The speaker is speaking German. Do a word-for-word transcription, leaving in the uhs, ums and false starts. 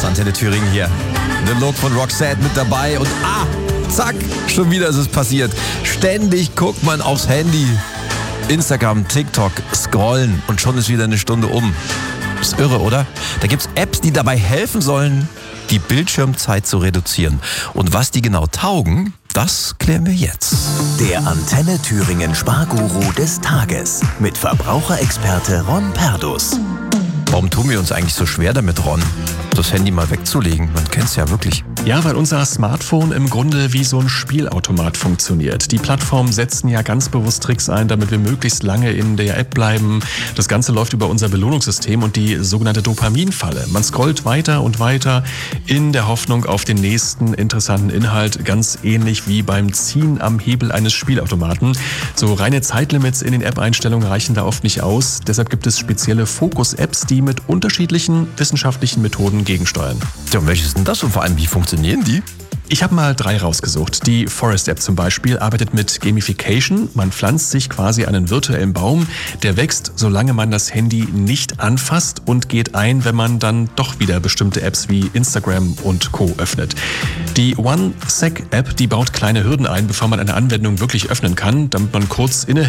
Antenne Thüringen hier. The Look von Roxette mit dabei und ah, zack, schon wieder ist es passiert. Ständig guckt man aufs Handy. Instagram, TikTok, scrollen und schon ist wieder eine Stunde um. Ist irre, oder? Da gibt's Apps, die dabei helfen sollen, die Bildschirmzeit zu reduzieren. Und was die genau taugen, das klären wir jetzt. Der Antenne Thüringen Sparguru des Tages mit Verbraucherexperte Ron Perdus. Warum tun wir uns eigentlich so schwer damit, Ron, das Handy mal wegzulegen? Man kennt es ja wirklich. Ja, weil unser Smartphone im Grunde wie so ein Spielautomat funktioniert. Die Plattformen setzen ja ganz bewusst Tricks ein, damit wir möglichst lange in der App bleiben. Das Ganze läuft über unser Belohnungssystem und die sogenannte Dopaminfalle. Man scrollt weiter und weiter in der Hoffnung auf den nächsten interessanten Inhalt, ganz ähnlich wie beim Ziehen am Hebel eines Spielautomaten. So reine Zeitlimits in den App-Einstellungen reichen da oft nicht aus. Deshalb gibt es spezielle Fokus-Apps, die mit unterschiedlichen wissenschaftlichen Methoden gegensteuern. Ja, und welches ist denn das und vor allem, wie funktionieren die? Ich habe mal drei rausgesucht. Die Forest-App zum Beispiel arbeitet mit Gamification. Man pflanzt sich quasi einen virtuellen Baum, der wächst, solange man das Handy nicht anfasst und geht ein, wenn man dann doch wieder bestimmte Apps wie Instagram und Co. öffnet. Die One Sec App, die baut kleine Hürden ein, bevor man eine Anwendung wirklich öffnen kann, damit man kurz inne